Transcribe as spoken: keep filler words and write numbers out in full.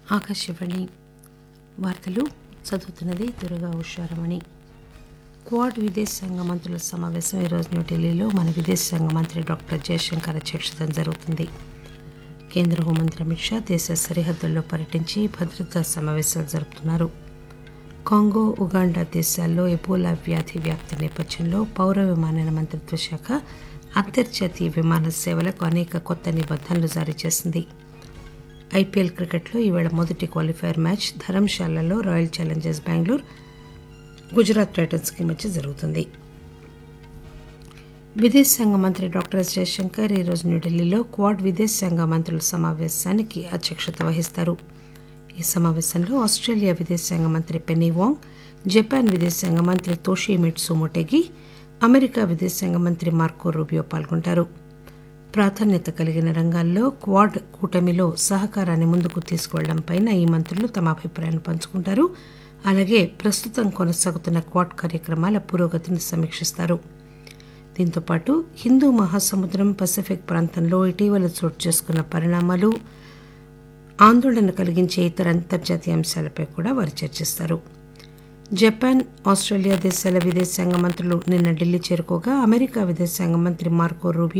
ఆకాశవాణి వార్తలు చదువుతున్నది దుర్గా ఉషారమణి. క్వాడ్ విదేశాంగ మంత్రుల సమావేశం ఈరోజు న్యూఢిల్లీలో మన విదేశాంగ మంత్రి డాక్టర్ జయశంకర్ అధ్యక్షతన జరుగుతుంది. కేంద్ర హోంమంత్రి అమిత్ షా దేశ సరిహద్దుల్లో పర్యటించి భద్రతా సమావేశాలు జరుపుతున్నారు. కాంగో, ఉగాండా దేశాల్లో ఎబోలా వ్యాధి వ్యాప్తి నేపథ్యంలో పౌర విమానయాన మంత్రిత్వ శాఖ అంతర్జాతీయ విమాన సేవలకు అనేక కొత్త నిబంధనలు జారీ చేసింది. ఐపీఎల్ క్రికెట్లో ఈవేళ మొదటి qualifier match ధరంశాలలో royal Challengers Bengaluru Gujarat టైటన్స్కి మధ్య జరుగుతుంది. విదేశాంగ మంత్రి డాక్టర్ ఎస్ జయశంకర్ ఈరోజు న్యూఢిల్లీలో క్వాడ్ విదేశాంగ మంత్రుల సమావేశానికి అధ్యక్షత వహిస్తారు. ఈ సమావేశంలో ఆస్ట్రేలియా విదేశాంగ మంత్రి పెన్నీ వాంగ్, జపాన్ విదేశాంగ మంత్రి తోషిమిట్సు మొటెగి, అమెరికా విదేశాంగ మంత్రి మార్కో రూబియో పాల్గొంటారు. ప్రాధాన్యత కలిగిన రంగాల్లో క్వాడ్ కూటమిలో సహకారాన్ని ముందుకు తీసుకువెళ్లడంపై ఈ మంత్రులు తమ అభిప్రాయాన్ని పంచుకుంటారు. అలాగే ప్రస్తుతం కొనసాగుతున్న క్వాడ్ కార్యక్రమాల పురోగతిని సమీక్షిస్తారు. దీంతోపాటు హిందూ మహాసముద్రం, పసిఫిక్ ప్రాంతంలో ఇటీవల చోటు చేసుకున్న పరిణామాలు, ఆందోళన కలిగించే ఇతర అంతర్జాతీయ అంశాలపై కూడా వారు చర్చిస్తారు. జపాన్, ఆస్ట్రేలియా దేశాల విదేశాంగ మంత్రులు నిన్న ఢిల్లీ చేరుకోగా అమెరికా విదేశాంగ మంత్రి మార్కో రూబియో